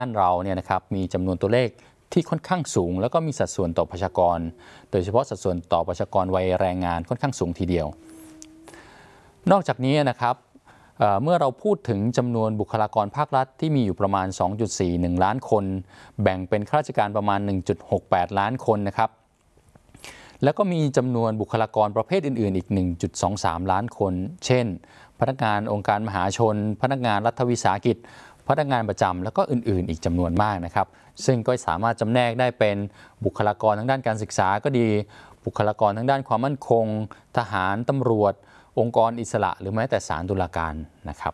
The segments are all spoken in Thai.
บ้านเราเนี่ยนะครับมีจำนวนตัวเลขที่ค่อนข้างสูงแล้วก็มีสัดส่วนต่อประชากรโดยเฉพาะสัดส่วนต่อประชากรวัยแรงงานค่อนข้างสูงทีเดียวนอกจากนี้นะครับเมื่อเราพูดถึงจำนวนบุคลากรภาครัฐที่มีอยู่ประมาณ 2.41 ล้านคนแบ่งเป็นข้าราชการประมาณ 1.68 ล้านคนนะครับแล้วก็มีจำนวนบุคลากรประเภทอื่นๆอีก 1.23 ล้านคนเช่นพนักงานองค์การมหาชนพนักงานรัฐวิสาหกิจพนักงานประจำแล้วก็อื่นๆอีกจำนวนมากนะครับซึ่งก็สามารถจำแนกได้เป็นบุคลากรทางด้านการศึกษาก็ดีบุคลากรทางด้านความมั่นคงทหารตำรวจองค์กรอิสระหรือแม้แต่ศาลตุลาการนะครับ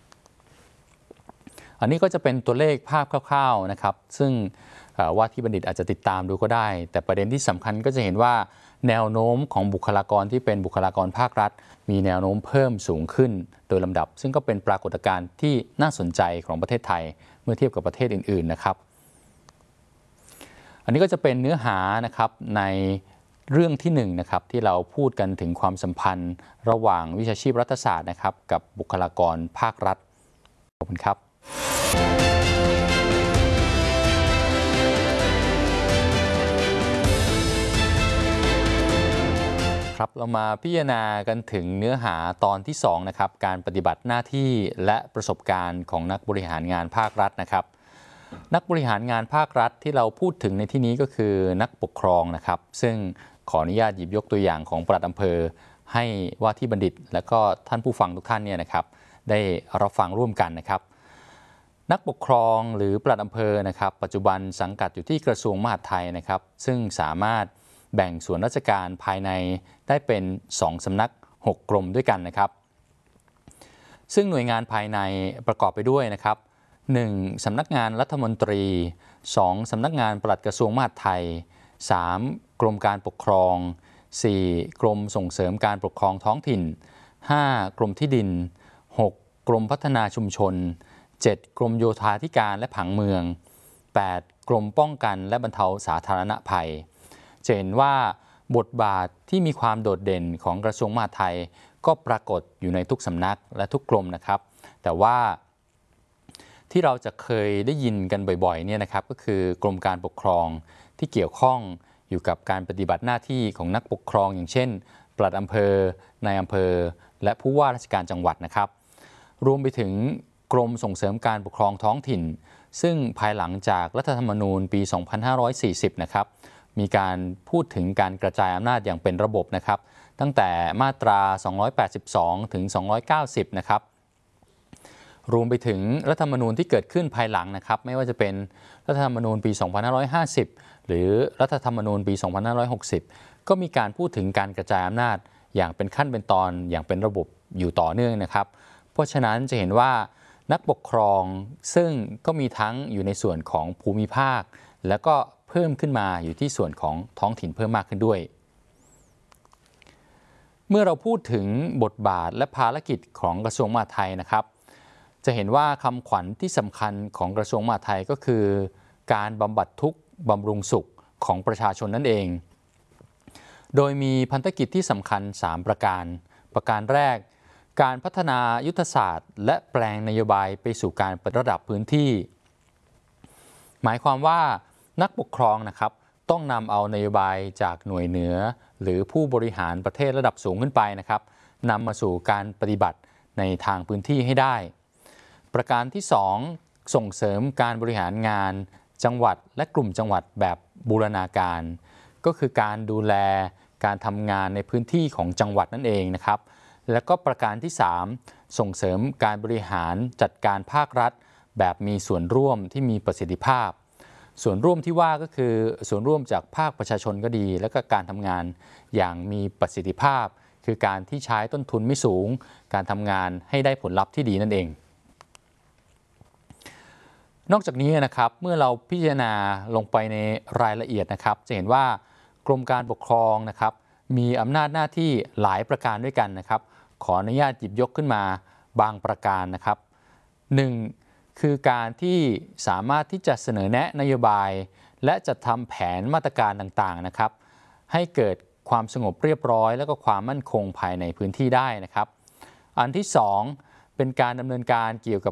อันนี้ก็จะเป็นตัวเลขภาพคร่าวๆนะครับซึ่งว่าที่บัณฑิตอาจจะติดตามดูก็ได้แต่ประเด็นที่สำคัญก็จะเห็นว่าแนวโน้มของบุคลากรที่เป็นบุคลากรภาครัฐมีแนวโน้มเพิ่มสูงขึ้นโดยลำดับซึ่งก็เป็นปรากฏการณ์ที่น่าสนใจของประเทศไทยเมื่อเทียบกับประเทศอื่นๆนะครับอันนี้ก็จะเป็นเนื้อหานะครับในเรื่องที่นะครับที่เราพูดกันถึงความสัมพันธ์ระหว่างวิชาชีพรัฐศาสตร์นะครับกับบุคลากรภาครัฐขอบคุณครับครับเรามาพิจารณากันถึงเนื้อหาตอนที่2นะครับการปฏิบัติหน้าที่และประสบการณ์ของนักบริหารงานภาครัฐนะครับนักบริหารงานภาครัฐที่เราพูดถึงในที่นี้ก็คือนักปกครองนะครับซึ่งขออนุญาตหยิบยกตัวอย่างของปลัดอำเภอให้ว่าที่บัณฑิตและก็ท่านผู้ฟังทุกท่านเนี่ยนะครับได้รับฟังร่วมกันนะครับนักปกครองหรือปลัดอำเภอนะครับปัจจุบันสังกัดอยู่ที่กระทรวงมหาดไทยนะครับซึ่งสามารถแบ่งส่วนราชการภายในได้เป็น2สำนัก6กรมด้วยกันนะครับซึ่งหน่วยงานภายในประกอบไปด้วยนะครับ1สำนักงานรัฐมนตรี2สำนักงานปลัดกระทรวงมหาดไทย3กรมการปกครอง4กรมส่งเสริมการปกครองท้องถิ่น5กรมที่ดิน6กรมพัฒนาชุมชน7กรมโยธาธิการและผังเมือง8กรมป้องกันและบรรเทาสาธารณภัยจะเห็นว่าบทบาทที่มีความโดดเด่นของกระทรวงมหาดไทยก็ปรากฏอยู่ในทุกสำนักและทุกกรมนะครับแต่ว่าที่เราจะเคยได้ยินกันบ่อยๆเนี่ยนะครับก็คือกรมการปกครองที่เกี่ยวข้องอยู่กับการปฏิบัติหน้าที่ของนักปกครองอย่างเช่นปลัดอำเภอนายอำเภอและผู้ว่าราชการจังหวัดนะครับรวมไปถึงกรมส่งเสริมการปกครองท้องถิ่นซึ่งภายหลังจากรัฐธรรมนูญปี 2540 นะครับมีการพูดถึงการกระจายอำนาจอย่างเป็นระบบนะครับตั้งแต่มาตรา 282 ถึง 290 นะครับรวมไปถึงรัฐธรรมนูญที่เกิดขึ้นภายหลังนะครับไม่ว่าจะเป็นรัฐธรรมนูญปี 2550 หรือรัฐธรรมนูญปี 2560 ก็มีการพูดถึงการกระจายอำนาจอย่างเป็นขั้นเป็นตอนอย่างเป็นระบบอยู่ต่อเนื่องนะครับเพราะฉะนั้นจะเห็นว่านักปกครองซึ่งก็มีทั้งอยู่ในส่วนของภูมิภาคแล้วก็เพิ่มขึ้นมาอยู่ที่ส่วนของท้องถิ่นเพิ่มมากขึ้นด้วยเมื่อเราพูดถึงบทบาทและภารกิจของกระทรวงมหาดไทยนะครับจะเห็นว่าคำขวัญที่สำคัญของกระทรวงมหาดไทยก็คือการบำบัดทุกข์บำรุงสุขของประชาชนนั่นเองโดยมีพันธกิจที่สำคัญ3ประการแรกการพัฒนายุทธศาสตร์และแปลงนโยบายไปสู่การปรับระดับพื้นที่หมายความว่านักปกครองนะครับต้องนำเอานโยบายจากหน่วยเหนือหรือผู้บริหารประเทศระดับสูงขึ้นไปนะครับนำมาสู่การปฏิบัติในทางพื้นที่ให้ได้ประการที่2ส่งเสริมการบริหารงานจังหวัดและกลุ่มจังหวัดแบบบูรณาการก็คือการดูแลการทำงานในพื้นที่ของจังหวัดนั่นเองนะครับและก็ประการที่3ส่งเสริมการบริหารจัดการภาครัฐแบบมีส่วนร่วมที่มีประสิทธิภาพส่วนร่วมที่ว่าก็คือส่วนร่วมจากภาคประชาชนก็ดีและก็การทำงานอย่างมีประสิทธิภาพคือการที่ใช้ต้นทุนไม่สูงการทำงานให้ได้ผลลัพธ์ที่ดีนั่นเองนอกจากนี้นะครับเมื่อเราพิจารณาลงไปในรายละเอียดนะครับจะเห็นว่ากรมการปกครองนะครับมีอำนาจหน้าที่หลายประการด้วยกันนะครับขออนุญาตหยิบยกขึ้นมาบางประการนะครับ1คือการที่สามารถที่จะเสนอแนะนโยบายและจัดทำแผนมาตรการต่างๆนะครับให้เกิดความสงบเรียบร้อยและก็ความมั่นคงภายในพื้นที่ได้นะครับอันที่2เป็นการดำเนินการเกี่ยวกับ